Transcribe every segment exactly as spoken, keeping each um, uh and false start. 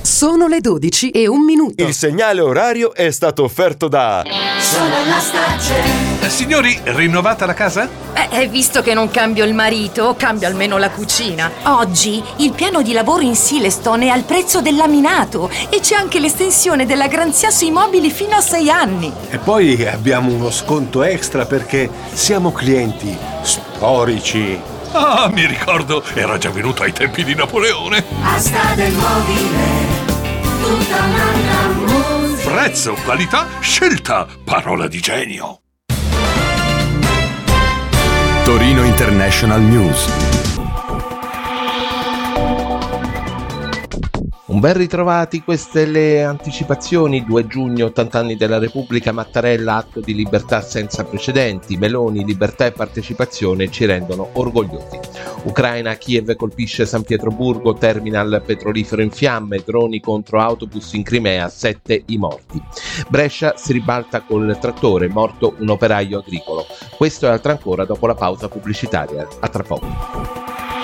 Sono le dodici e un minuto. Il segnale orario è stato offerto da Solanastace. Eh, signori, rinnovata la casa? Eh, visto che non cambio il marito, cambio almeno la cucina. Oggi il piano di lavoro in Silestone è al prezzo del laminato e c'è anche l'estensione della garanzia sui mobili fino a sei anni. E poi abbiamo uno sconto extra perché siamo clienti storici. Ah, mi ricordo, era già venuto ai tempi di Napoleone. Asta del mobile, tutta un'altra musica. Prezzo, qualità, scelta, parola di genio. Torino International News. Un ben ritrovati, queste le anticipazioni. Due giugno, ottanta anni della Repubblica, Mattarella, atto di libertà senza precedenti. Meloni, libertà e partecipazione ci rendono orgogliosi. Ucraina, Kiev colpisce San Pietroburgo, terminal petrolifero in fiamme, droni contro autobus in Crimea, sette i morti. Brescia si ribalta col trattore, morto un operaio agricolo. Questo e altro ancora dopo la pausa pubblicitaria. A tra poco.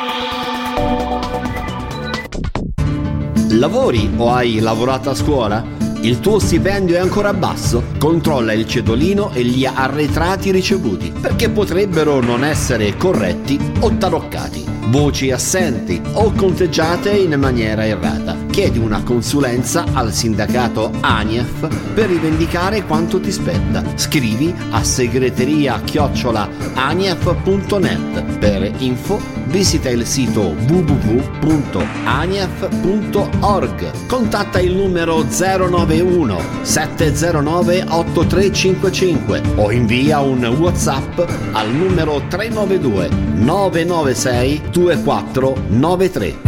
Lavori o hai lavorato a scuola? Il tuo stipendio è ancora basso? Controlla il cedolino e gli arretrati ricevuti, perché potrebbero non essere corretti o taroccati. Voci assenti o conteggiate in maniera errata. Chiedi una consulenza al sindacato ANIEF per rivendicare quanto ti spetta. Scrivi a segreteria chiocciola anief punto net. Per info visita il sito w w w punto anief punto org. Contatta il numero zero nove uno sette zero nove otto tre cinque cinque o invia un WhatsApp al numero tre nove due nove nove sei due quattro nove tre.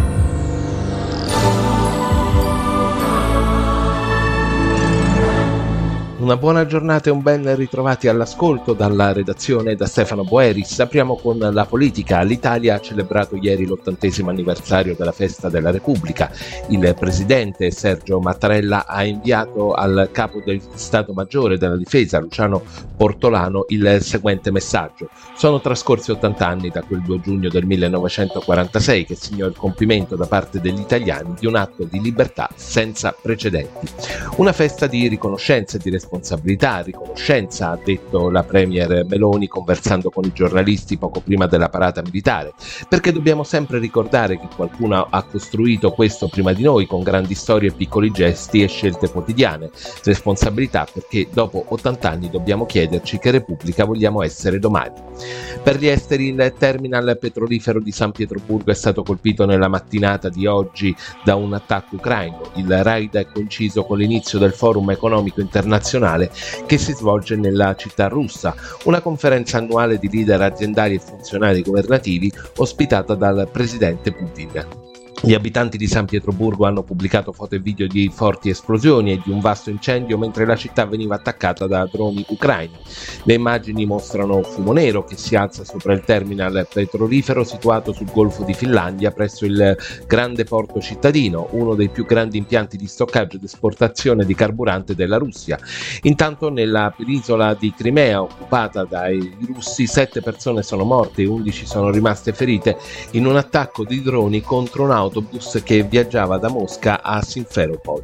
Una buona giornata e un ben ritrovati all'ascolto dalla redazione da Stefano Boeris. Apriamo con la politica. L'Italia ha celebrato ieri l'ottantesimo anniversario della festa della Repubblica. Il presidente Sergio Mattarella ha inviato al capo del Stato Maggiore della Difesa, Luciano Portolano, il seguente messaggio. Sono trascorsi ottanta anni da quel due giugno del millenovecentoquarantasei che segnò il compimento da parte degli italiani di un atto di libertà senza precedenti. Una festa di riconoscenza e di responsabilità. Responsabilità, riconoscenza, ha detto la premier Meloni conversando con i giornalisti poco prima della parata militare, perché dobbiamo sempre ricordare che qualcuno ha costruito questo prima di noi con grandi storie, piccoli gesti e scelte quotidiane. Responsabilità perché dopo ottanta anni dobbiamo chiederci che Repubblica vogliamo essere domani. Per gli esteri, il terminal petrolifero di San Pietroburgo è stato colpito nella mattinata di oggi da un attacco ucraino. Il raid è coinciso con l'inizio del Forum economico internazionale che si svolge nella città russa, una conferenza annuale di leader aziendali e funzionari governativi ospitata dal presidente Putin. Gli abitanti di San Pietroburgo hanno pubblicato foto e video di forti esplosioni e di un vasto incendio mentre la città veniva attaccata da droni ucraini. Le immagini mostrano fumo nero che si alza sopra il terminal petrolifero situato sul Golfo di Finlandia presso il grande porto cittadino, uno dei più grandi impianti di stoccaggio ed esportazione di carburante della Russia. Intanto nella penisola di Crimea, occupata dai russi, sette persone sono morte e undici sono rimaste ferite in un attacco di droni contro un autobus che viaggiava da Mosca a Simferopol.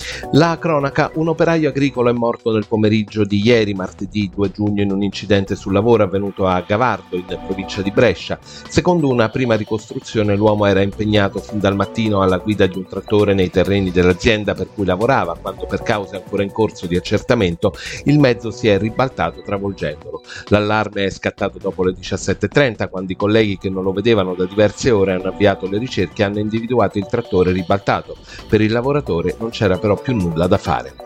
La cronaca: un operaio agricolo è morto nel pomeriggio di ieri, martedì due giugno, in un incidente sul lavoro avvenuto a Gavardo, in provincia di Brescia. Secondo una prima ricostruzione, l'uomo era impegnato fin dal mattino alla guida di un trattore nei terreni dell'azienda per cui lavorava, quando per cause ancora in corso di accertamento il mezzo si è ribaltato travolgendolo. L'allarme è scattato dopo le diciassette e trenta, quando i colleghi che non lo vedevano da diverse ore hanno avviato le ricerche e hanno individuato il trattore ribaltato. Per il lavoratore non c'era però più nulla da fare.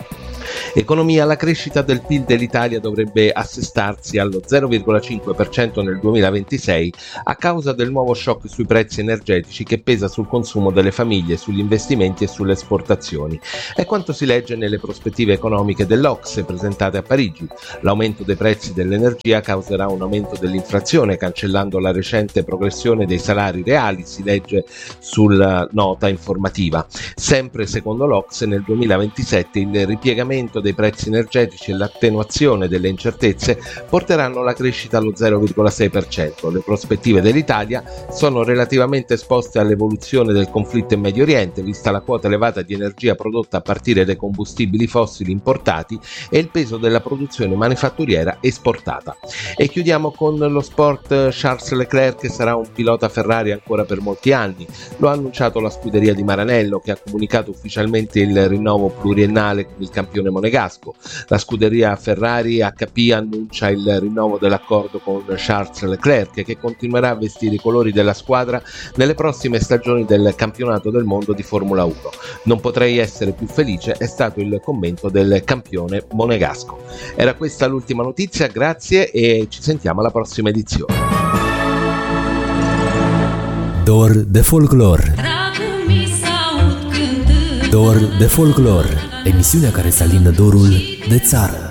Economia: la crescita del P I L dell'Italia dovrebbe assestarsi allo zero virgola cinque per cento nel duemilaventisei a causa del nuovo shock sui prezzi energetici che pesa sul consumo delle famiglie, sugli investimenti e sulle esportazioni. È quanto si legge nelle prospettive economiche dell'O C S E presentate a Parigi. L'aumento dei prezzi dell'energia causerà un aumento dell'inflazione, cancellando la recente progressione dei salari reali, si legge sulla nota informativa. Sempre secondo l'O C S E, nel duemilaventisette il ripiegamento l'aumento dei prezzi energetici e l'attenuazione delle incertezze porteranno la crescita allo zero virgola sei per cento. Le prospettive dell'Italia sono relativamente esposte all'evoluzione del conflitto in Medio Oriente, vista la quota elevata di energia prodotta a partire dai combustibili fossili importati e il peso della produzione manifatturiera esportata. E chiudiamo con lo sport. Charles Leclerc sarà un pilota Ferrari ancora per molti anni. Lo ha annunciato la scuderia di Maranello, che ha comunicato ufficialmente il rinnovo pluriennale con il campione monegasco. La scuderia Ferrari H P annuncia il rinnovo dell'accordo con Charles Leclerc, che continuerà a vestire i colori della squadra nelle prossime stagioni del campionato del mondo di Formula uno. Non potrei essere più felice, è stato il commento del campione monegasco. Era questa l'ultima notizia, grazie e ci sentiamo alla prossima edizione. Dor de folclor. Dor de folclor, emisiunea care să alină dorul de țară.